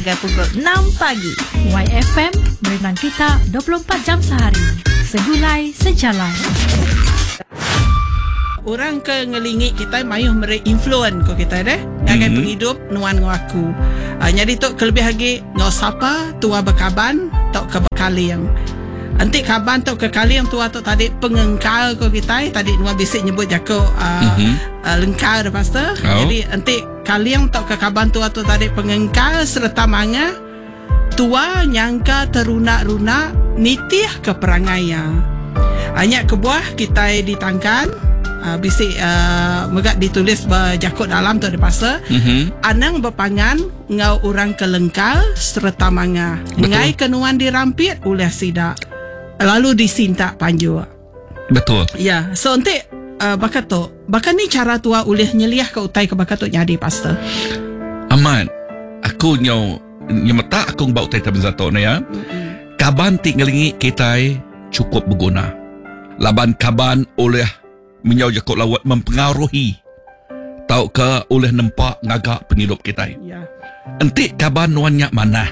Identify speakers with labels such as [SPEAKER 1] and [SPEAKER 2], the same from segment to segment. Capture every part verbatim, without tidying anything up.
[SPEAKER 1] hingga pukul enam pagi.
[SPEAKER 2] Y F M, berenang kita dua puluh empat jam sehari. Segulai sejalan.
[SPEAKER 3] Orang ke ngelingit kita mayuh mere influence ko kita deh. Ngagai mm-hmm. penghidup nuan ngaku. Uh, jadi tok kelebih lagi ngau sapa tua bekaban tok ke bekaliang. Anti kaban tok ke kaliang tua tok tadi pengengkal ko kita tadi nuan bisik nyebut jako uh, mm-hmm. uh, lengkal dah pastor. Oh. Jadi anti kaliang tok ke kaban tua tok tadi pengengkal serta manga tua nyangka teruna-runa nitih ke perangaya. Banyak kebuah kita ditangkan. Uh, bisik uh, megak ditulis berjakut dalam tu ada pasal mm-hmm. anang berpangan ngau orang kelengkal serta manga ngai kenuan dirampit oleh sidak lalu disintak panju.
[SPEAKER 4] Betul.
[SPEAKER 3] Ya, so nanti uh, bakat tu bakat ni cara tua ulih nyeliah ke utai ke bakat tu nyadi pasal
[SPEAKER 4] aman aku nyau nyemeta aku bau utai taben zato ni ya mm-hmm. kaban ti ngelingi kita cukup berguna laban kaban oleh menyau jakut lawat mempengaruhi tau ke oleh nampak ngagak penghidup kita. Ya. Entik kaban nuannya manah.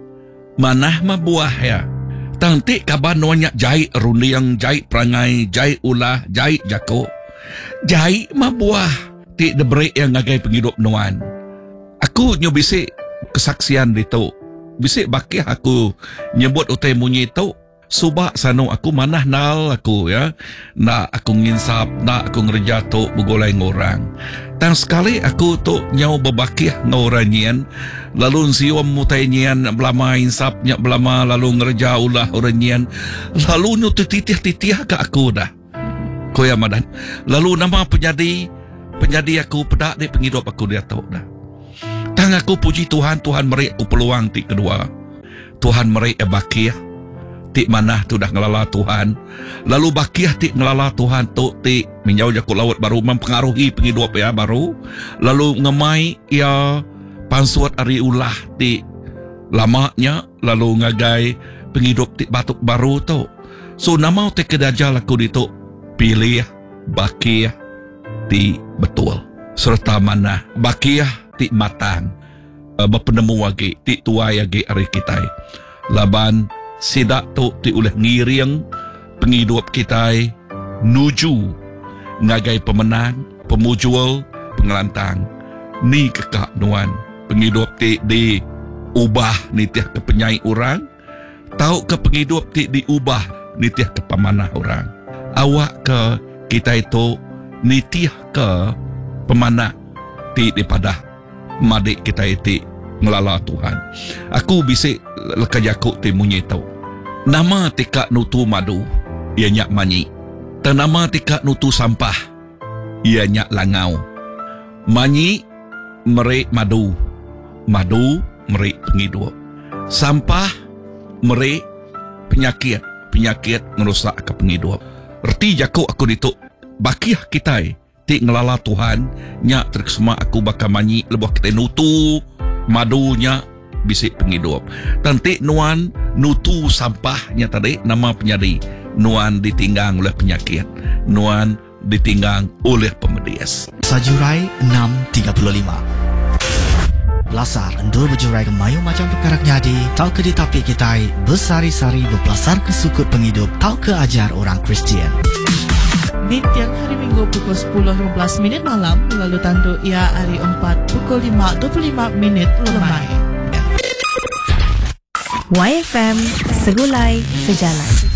[SPEAKER 4] Manah mah buah ya. Tantik kaban nuannya jahit ruliang, jahit perangai, jahit ulah, jahit jakut. Jahit mah buah. Tik debrik yang ngagai penghidup nuan. Aku nyo bisik kesaksian itu. Bisik bakih aku nyebut utai munyi itu. Subak sano aku manah nal aku ya. Nak aku nginsap, nak aku ngerja tu begolai ngorang. Dan sekali aku tu nyau berbakih ngoranyian. Lalu siom mutai nyian belama insap nyak belama lalu ngerja ulah oranyian. Lalu nyu titih-titih ke aku dah. Koya madan. Lalu nama penyadi penyadi aku pedak di penghidup aku dia tahu dah. Tang aku puji Tuhan, Tuhan meri aku peluang ti kedua. Tuhan meri bakih. Tik manah tu dah ngelala Tuhan. Lalu bakiah tik ngelala Tuhan tu tik menyau jakut laut baru mempengaruhi penghidup ya baru. Lalu ngemai ya pansuat ari ulah tik lamanya lalu ngagai penghidup tik batuk baru tu. So nama tik kedajal aku ditu pilih bakiah tik betul serta manah bakiah tik matang uh, berpenemu lagi tik tuai lagi ari kita. Laban sidak tu ti oleh ngiriang penghidup kita nuju ngagai pemenang, pemujual, pengelantang. Ni kekak nuan penghidup ti di ubah nitiah ke penyai orang, tahu ke penghidup ti diubah nitiah ke pemanah orang. Awak ke kita itu nitiah ke pemanah ti daripada madik kita itu ngelala Tuhan. Aku bisik lekajakuk ti munyi tau. Nama tika nutu madu, ia nyak manyi. Dan nama tika nutu sampah, ia nyak langau. Manyi merik madu, madu merik penghidup. Sampah merik penyakit, penyakit merusak ke penghidup. Erti jakuk aku dituk bakiah kita ti ngelala Tuhan nyak terkesema aku bakal manyi lebuh kita nutu madunya bisik penghidup. Tantik nuan nutu sampahnya tadi nama penyadi. Nuan ditinggang oleh penyakit. Nuan ditinggang oleh pemedias.
[SPEAKER 5] Sajurai enam tiga puluh lima. Lasar endur berjurai ke mayu macam perkara nyadi. Tau ke di tapi kita bersari-sari berpelasar ke sukut penghidup. Tau ke ajar orang Kristian.
[SPEAKER 1] Di tiang hari Minggu pukul sepuluh lima belas minit malam. Lalu tandu ia hari empat pukul lima dua puluh lima minit lemai.
[SPEAKER 2] Y F M, segulai sejalan.